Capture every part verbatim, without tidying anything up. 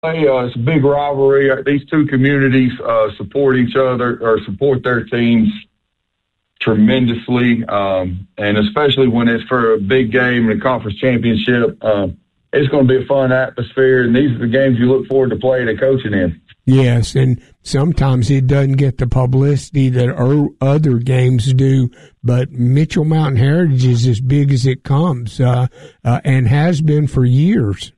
play. Uh, it's a big rivalry. These two communities uh, support each other or support their teams tremendously, um, and especially when it's for a big game and a conference championship. Um, it's going to be a fun atmosphere, and these are the games you look forward to playing and coaching in. Yes, and sometimes it doesn't get the publicity that other games do, but Mitchell Mountain Heritage is as big as it comes, uh, uh, and has been for years.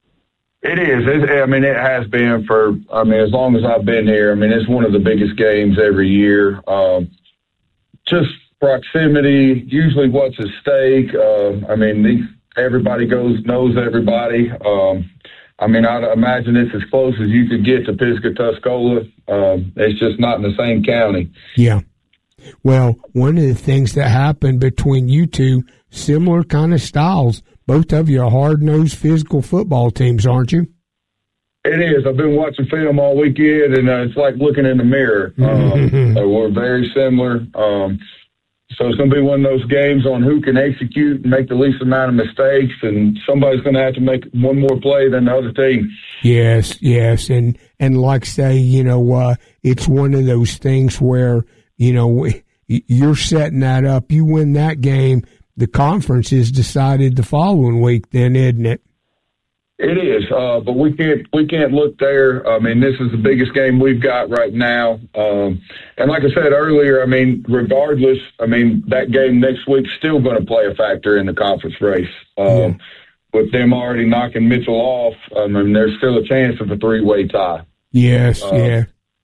It is. It, I mean, it has been for, I mean, as long as I've been here. I mean, it's one of the biggest games every year. Um, just proximity, usually what's at stake. Uh, I mean, these, everybody goes, knows everybody. Um, I mean, I'd imagine it's as close as you could get to Piscataqua. Um, it's just not in the same county. Yeah. Well, one of the things that happened between you two, similar kind of styles. Both of you are hard-nosed physical football teams, aren't you? It is. I've been watching film all weekend, and uh, it's like looking in the mirror. Um, uh, we're very similar. Um, so it's going to be one of those games on who can execute and make the least amount of mistakes, and somebody's going to have to make one more play than the other team. Yes, yes. And, and like say, you know, uh, it's one of those things where, you know, you're setting that up. You win that game, the conference is decided the following week then, isn't it? It is, uh, but we can't we can't look there. I mean, this is the biggest game we've got right now. Um, and like I said earlier, I mean, regardless, I mean, that game next week's still going to play a factor in the conference race. Um, yeah. With them already knocking Mitchell off, I mean, there's still a chance of a three-way tie. Yes, uh, yeah.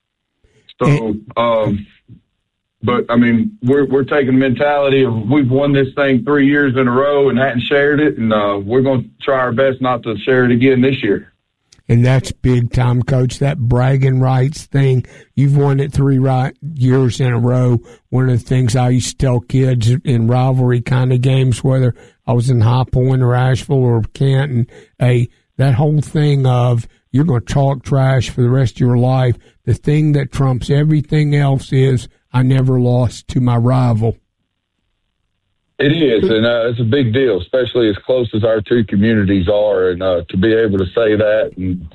So, and- um But, I mean, we're we're taking the mentality of we've won this thing three years in a row and hadn't shared it, and uh, we're going to try our best not to share it again this year. And that's big time, Coach, that bragging rights thing. You've won it three right years in a row. One of the things I used to tell kids in rivalry kind of games, whether I was in High Point or Asheville or Canton, hey, that whole thing of you're going to talk trash for the rest of your life, the thing that trumps everything else is I never lost to my rival. It is, and uh, it's a big deal, especially as close as our two communities are, and uh, to be able to say that and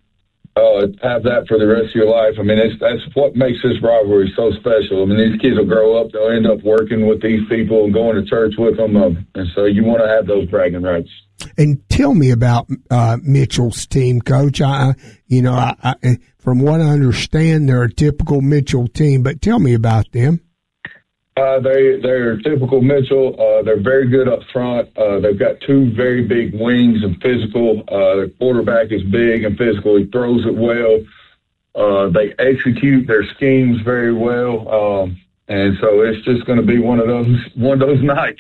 uh, have that for the rest of your life. I mean, it's, that's what makes this rivalry so special. I mean, these kids will grow up, they'll end up working with these people and going to church with them, um, and so you want to have those bragging rights. And tell me about uh, Mitchell's team, Coach. I, you know, I, I, from what I understand, they're a typical Mitchell team, but tell me about them. Uh, they, they're typical Mitchell. Uh, they're very good up front. Uh, they've got two very big wings and physical. Uh, their quarterback is big and physical. He throws it well. Uh, they execute their schemes very well. Um, and so it's just going to be one of those, one of those nights.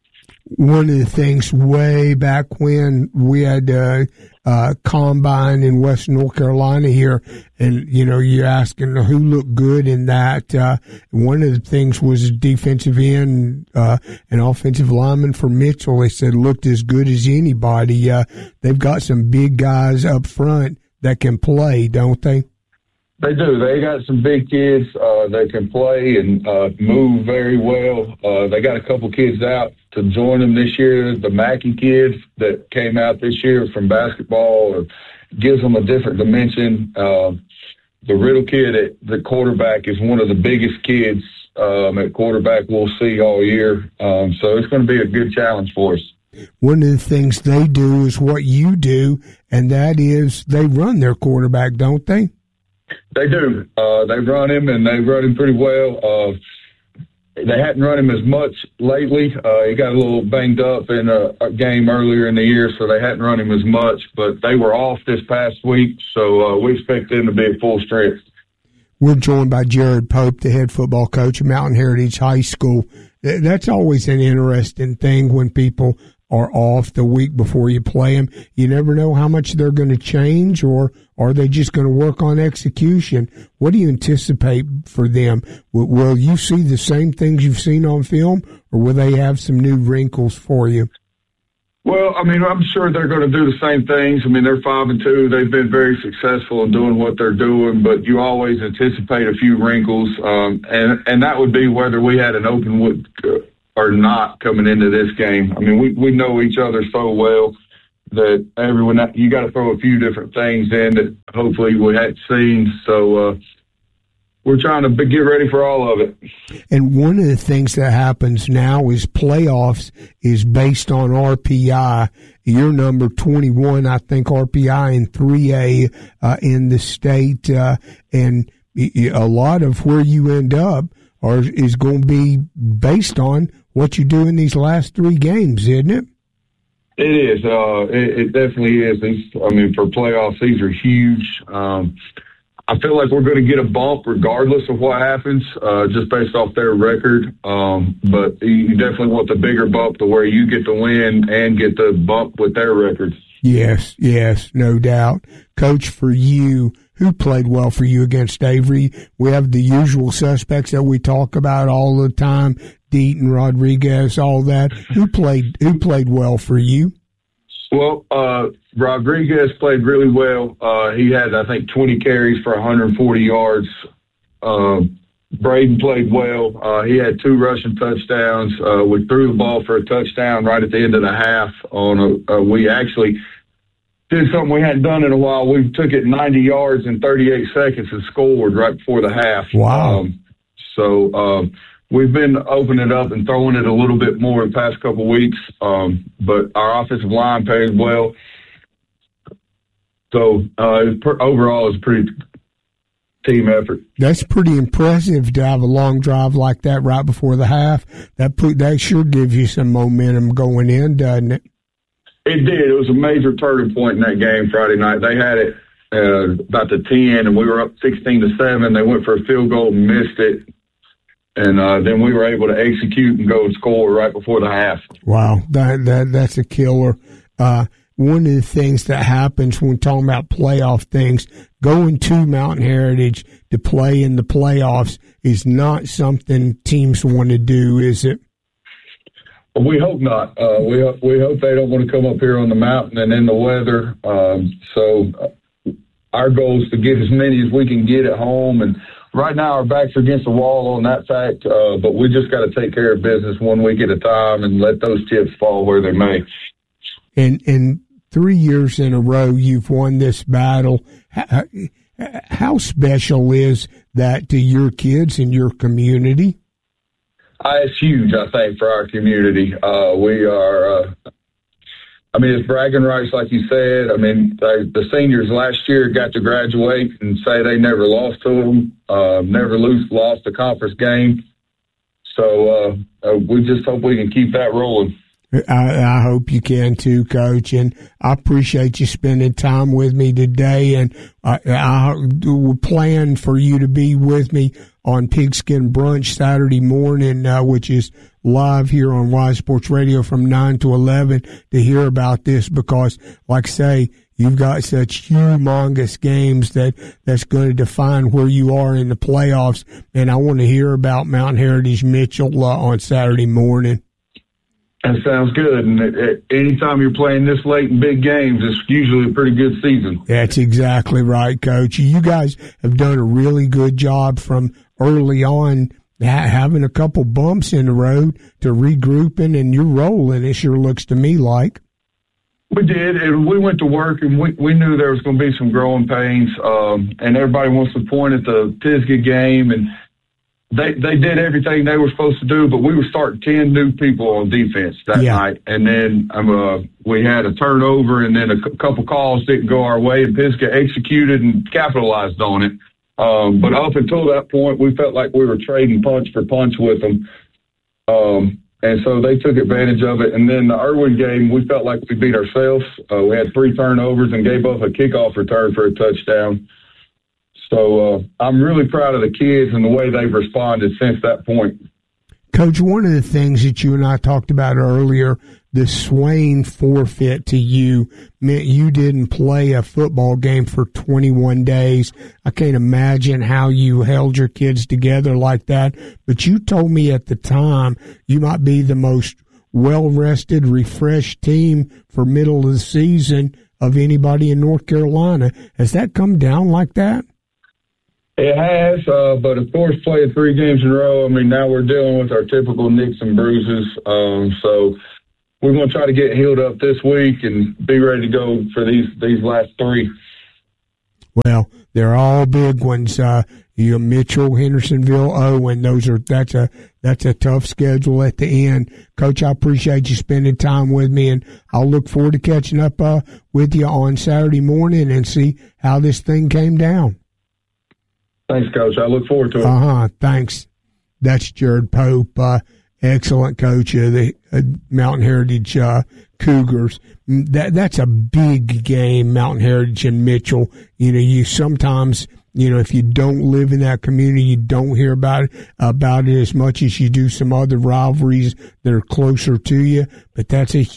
One of the things way back when we had uh, uh, combine in Western North Carolina here, and, you know, you're asking who looked good in that. Uh, one of the things was a defensive end, uh, an offensive lineman for Mitchell. They said looked as good as anybody. Uh, they've got some big guys up front that can play, don't they? They do. They got some big kids uh, that can play and uh, move very well. Uh, they got a couple kids out to join them this year. The Mackey kids that came out this year from basketball or gives them a different dimension. Uh, the Riddle kid at the quarterback is one of the biggest kids um, at quarterback we'll see all year. Um, so it's going to be a good challenge for us. One of the things they do is what you do, and that is they run their quarterback, don't they? They do. Uh, they run him, and they run him pretty well. Uh, they hadn't run him as much lately. Uh, he got a little banged up in a, a game earlier in the year, so they hadn't run him as much. But they were off this past week, so uh, we expect them to be at full strength. We're joined by Jared Pope, the head football coach at Mountain Heritage High School. That's always an interesting thing when people are off the week before you play them. You never know how much they're going to change, or are they just going to work on execution? What do you anticipate for them? Will, will you see the same things you've seen on film, or will they have some new wrinkles for you? Well, I mean, I'm sure they're going to do the same things. I mean, they're five and two. They've been very successful in doing what they're doing, but you always anticipate a few wrinkles, um, and and that would be whether we had an open wood or not coming into this game. I mean, we, we know each other so well. that everyone, you got to throw a few different things in that hopefully we hadn't seen. So uh, we're trying to get ready for all of it. And one of the things that happens now is playoffs is based on R P I. You're number twenty-one, I think, R P I in three A uh, in the state. Uh, and a lot of where you end up are, is going to be based on what you do in these last three games, isn't it? It is. Uh, it, it definitely is. These, I mean, for playoffs, these are huge. Um, I feel like we're going to get a bump regardless of what happens, uh, just based off their record. Um, but you definitely want the bigger bump to where you get the win and get the bump with their records. Yes, yes, no doubt. Coach, for you, who played well for you against Avery? We have the usual suspects that we talk about all the time, Deaton, Rodriguez, all that. Who played who played well for you? Well, uh, Rodriguez played really well. Uh, he had, I think, twenty carries for one hundred forty yards. Uh, Braden played well. Uh, he had two rushing touchdowns. Uh, we threw the ball for a touchdown right at the end of the half. On a, uh, we actually did something we hadn't done in a while. We took it ninety yards in thirty-eight seconds and scored right before the half. Wow. Um, so um, we've been opening it up and throwing it a little bit more the past couple of weeks, um, but our offensive line played well. So uh, per, overall, it's a pretty team effort. That's pretty impressive to have a long drive like that right before the half. That put, that sure gives you some momentum going in, doesn't it? It did. It was a major turning point in that game Friday night. They had it uh, about the ten, and we were up sixteen to seven. They went for a field goal and missed it. And uh, then we were able to execute and go and score right before the half. Wow, that that that's a killer. Uh, one of the things that happens when talking about playoff things, going to Mountain Heritage to play in the playoffs is not something teams want to do, is it? We hope not. Uh, we we hope they don't want to come up here on the mountain and in the weather. Um, so our goal is to get as many as we can get at home. And right now our backs are against the wall on that fact, uh, but we just got to take care of business one week at a time and let those chips fall where they may. And and three years in a row you've won this battle. How, how special is that to your kids and your community? Uh, it's huge, I think, for our community. Uh, we are, uh, I mean, it's bragging rights, like you said. I mean, they, the seniors last year got to graduate and say they never lost to them, uh, never lose, lost a conference game. So uh, uh, we just hope we can keep that rolling. I, I hope you can too, Coach, and I appreciate you spending time with me today. And I, I plan for you to be with me on Pigskin Brunch Saturday morning, uh, which is live here on Y Sports Radio from nine to eleven to hear about this because, like I say, you've got such humongous games that that's going to define where you are in the playoffs. And I want to hear about Mountain Heritage Mitchell uh, on Saturday morning. That sounds good. And it, it, anytime you're playing this late in big games, it's usually a pretty good season. That's exactly right, Coach. You guys have done a really good job from early on ha- having a couple bumps in the road to regrouping, and you're rolling, it sure looks to me like. We did. And we went to work, and we, we knew there was going to be some growing pains. Um, and everybody wants to point at the Pisgah game, and They they did everything they were supposed to do, but we were starting ten new people on defense that yeah. night. And then um, uh, we had a turnover, and then a c- couple calls didn't go our way, and Pisgah executed and capitalized on it. Um, but up until that point, we felt like we were trading punch for punch with them. Um, and so they took advantage of it. And then the Irwin game, we felt like we beat ourselves. Uh, we had three turnovers and gave up a kickoff return for a touchdown. So uh, I'm really proud of the kids and the way they've responded since that point. Coach, one of the things that you and I talked about earlier, the Swain forfeit to you meant you didn't play a football game for twenty-one days. I can't imagine how you held your kids together like that. But you told me at the time you might be the most well-rested, refreshed team for middle of the season of anybody in North Carolina. Has that come down like that? It has, uh, but of course, playing three games in a row, I mean, now we're dealing with our typical nicks and bruises. Um, so we're going to try to get healed up this week and be ready to go for these these last three. Well, they're all big ones. Uh, you Mitchell, Hendersonville, Owen. Those are that's a that's a tough schedule at the end. Coach, I appreciate you spending time with me, and I'll look forward to catching up uh, with you on Saturday morning and see how this thing came down. Thanks, Coach. I look forward to it. Uh huh. Thanks. That's Jared Pope, uh, excellent coach of the uh, Mountain Heritage uh, Cougars. That that's a big game, Mountain Heritage and Mitchell. You know, you sometimes, you know, if you don't live in that community, you don't hear about it, about it as much as you do some other rivalries that are closer to you. But that's a